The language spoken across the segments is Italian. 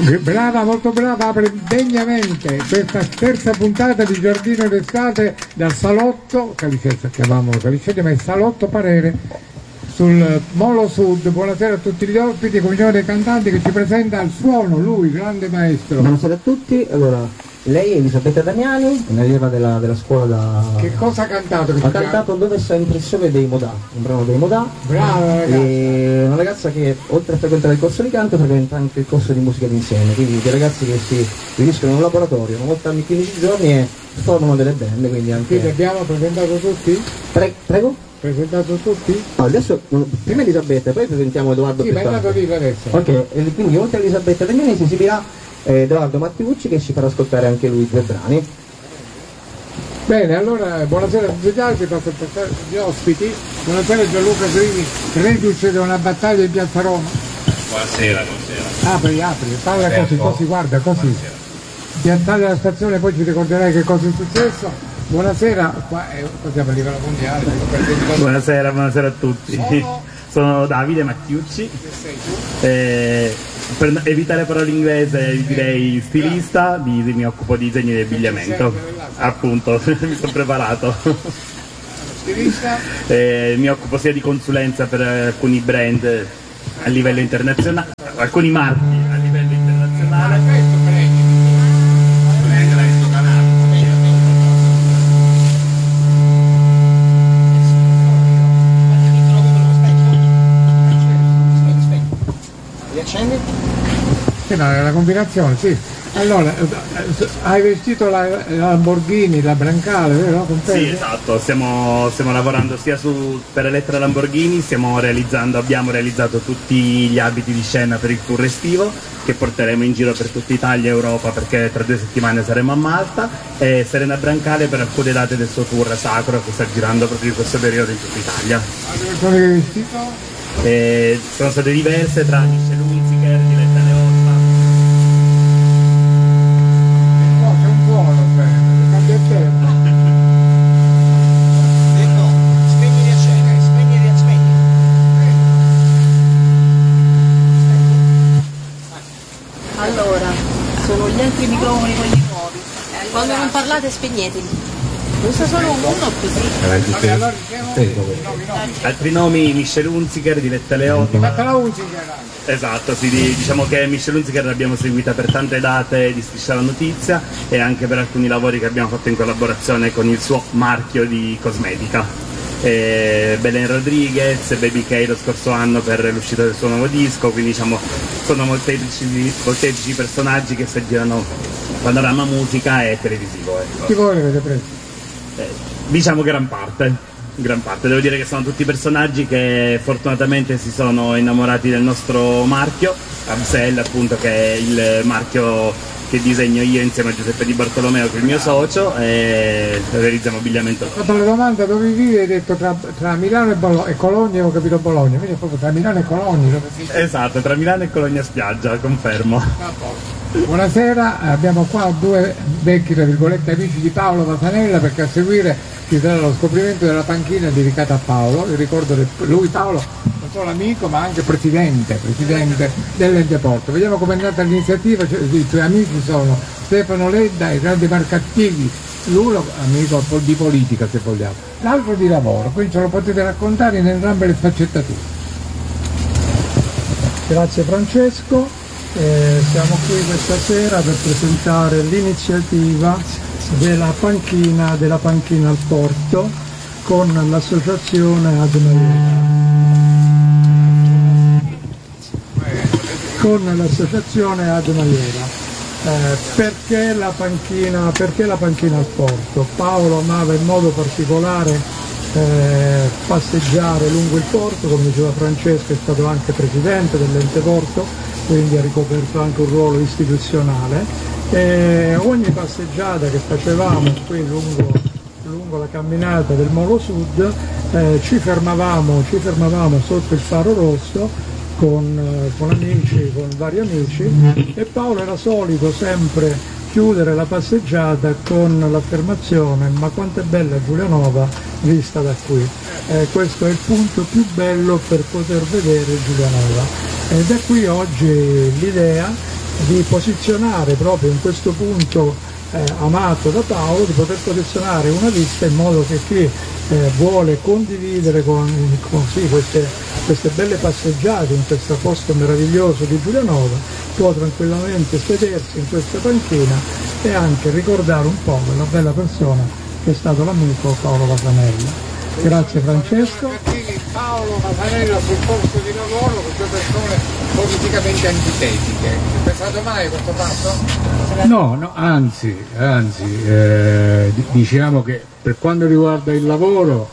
Brava, molto brava, apre degnamente questa terza puntata di Giardino d'estate dal salotto, chiamavamo Calicette, ma è salotto Parere sul Molo Sud. Buonasera a tutti gli ospiti, cominciamo dai cantanti che ci presenta al suono, lui, grande maestro. Buonasera a tutti, allora lei è Elisabetta Damiani, un'allieva della scuola da... Che cosa ha cantato? Ha cantato Dove sta impressione dei Modà, un brano dei Modà. Brava ragazza. E una ragazza che oltre a frequentare il corso di canto frequenta anche il corso di musica d'insieme, quindi dei ragazzi che si riuniscono in un laboratorio una volta ogni 15 giorni e formano delle band, quindi anche... Quindi abbiamo presentato tutti? Prego? Presentato tutti? No, adesso prima Elisabetta, poi presentiamo Edoardo. Sì, ma è andato lì adesso. Ok, e quindi oltre a Elisabetta Damiani si esibirà Edoardo Mattiucci, che ci farà ascoltare anche lui 2 brani. Bene, allora buonasera a tutti gli altri, passo a passare gli ospiti. Buonasera Gianluca Grini, reduce da una battaglia in Piazza Roma. Buonasera. Apri, parla così, guarda così. Piazzale la stazione, poi ci ricorderai che cosa è successo. Buonasera, qua siamo a livello mondiale. Buonasera a tutti. Sono Davide Mattiucci. Per evitare parole inglese direi stilista, mi occupo di disegno di abbigliamento. Appunto, mi sono preparato. Stilista? Mi occupo sia di consulenza per alcuni brand a livello internazionale, alcuni marchi a livello internazionale. Sì, no, è la combinazione, sì. Allora, hai vestito la Lamborghini, la Brancale, vero? Sì, esatto, stiamo lavorando sia per Elettra Lamborghini, abbiamo realizzato tutti gli abiti di scena per il tour estivo che porteremo in giro per tutta Italia e Europa, perché tra 2 settimane saremo a Malta, e Serena Brancale per alcune date del suo tour sacro che sta girando proprio in questo periodo in tutta Italia. Come hai vestito? Sono state diverse tra Michel Hunziker, Diletta Leotta. C'è un buono, cambia il tempo. Spegni e accendi. Allora, sono gli altri microfoni quelli nuovi. Quando non parlate spegneteli. Usa solo uno così. Altri nomi: Michel Hunziker, Diletta Leotta. La Hunziker. Esatto, sì, diciamo che Michel Hunziker l'abbiamo seguita per tante date di Striscia la Notizia e anche per alcuni lavori che abbiamo fatto in collaborazione con il suo marchio di cosmetica. Belen Rodriguez, Baby K lo scorso anno per l'uscita del suo nuovo disco, quindi diciamo sono molteplici personaggi che si aggirano panorama musica e televisivo. Ecco. Chi voi avete preso? Diciamo gran parte, devo dire che sono tutti personaggi che fortunatamente si sono innamorati del nostro marchio, Absel appunto, che è il marchio che disegno io insieme a Giuseppe Di Bartolomeo, che è il mio socio, e realizziamo abbigliamento. Ho fatto la domanda dove vivi, hai detto tra Milano e Cologna, ho capito Bologna, quindi è proprio tra Milano e Cologna. Esatto, tra Milano e Cologna Spiaggia, confermo. Buonasera, abbiamo qua 2 vecchi tra virgolette amici di Paolo Vasanella, perché a seguire ci sarà lo scoprimento della panchina dedicata a Paolo. Io ricordo che lui, Paolo, non solo amico ma anche presidente dell'Ente Porto. Vediamo com'è andata l'iniziativa. I suoi amici sono Stefano Ledda e grandi marcattivi, l'uno amico di politica se vogliamo, l'altro di lavoro, quindi ce lo potete raccontare in entrambe le sfaccettature. Grazie Francesco. Siamo qui questa sera per presentare l'iniziativa della panchina al Porto con l'associazione Ad Maiera. Perché la panchina al Porto? Paolo amava in modo particolare passeggiare lungo il porto, come diceva Francesco è stato anche presidente dell'Ente Porto, quindi ha ricoperto anche un ruolo istituzionale, e ogni passeggiata che facevamo qui lungo la camminata del Molo Sud ci fermavamo sotto il faro rosso con vari amici, e Paolo era solito sempre chiudere la passeggiata con l'affermazione: ma quanto è bella Giulianova vista da qui. Questo è il punto più bello per poter vedere Giulianova, ed è qui oggi l'idea di posizionare proprio in questo punto amato da Paolo, di poter posizionare una lista in modo che chi vuole condividere sì, queste belle passeggiate in questo posto meraviglioso di Giulianova può tranquillamente sedersi in questa panchina e anche ricordare un po' quella bella persona che è stato l'amico Paolo Vasanella. Grazie Francesco. Paolo Vasanella sul posto di lavoro con due persone politicamente antitetiche. Hai pensato mai a questo fatto? No, anzi, diciamo che per quanto riguarda il lavoro,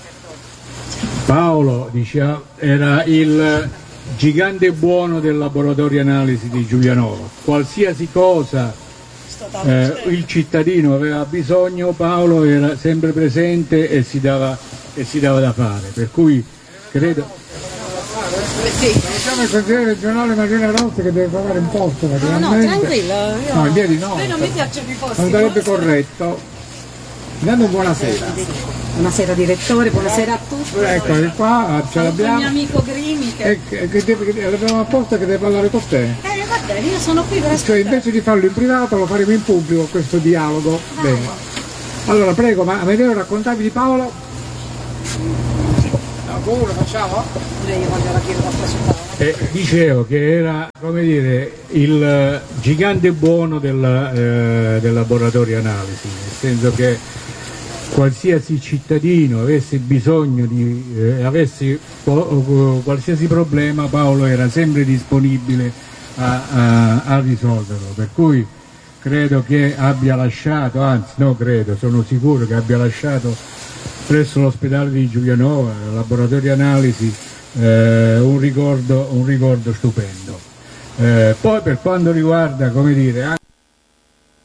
Paolo era il gigante buono del laboratorio analisi di Giulianova. Qualsiasi cosa il cittadino aveva bisogno, Paolo era sempre presente e si dava da fare, per cui credo. Diciamo il consigliere regionale Marina Rossi che deve trovare un posto naturalmente. No, tranquilla. No, in piedi no. Non mi piacciono i posti. Non sarebbe corretto. Intanto buonasera. Buonasera direttore, buonasera a tutti. Eccoli qua, ce Il mio l'abbiamo. amico Grimi che... L'abbiamo apposta che deve parlare con te. Va bene, io sono qui per Cioè ascoltare. invece di farlo in privato lo faremo in pubblico questo dialogo. Bene. Allora prego, ma Amedeo raccontavi di Paolo? Lo facciamo? Io voglio dire qualcosa su Paolo. Dicevo che era, come dire, il gigante buono del laboratorio analisi, nel senso che qualsiasi cittadino avesse bisogno avesse qualsiasi problema, Paolo era sempre disponibile a risolverlo, per cui credo che abbia lasciato, anzi no credo, sono sicuro che abbia lasciato presso l'ospedale di Giulianova, il laboratorio analisi, un ricordo stupendo. Poi per quanto riguarda, come dire,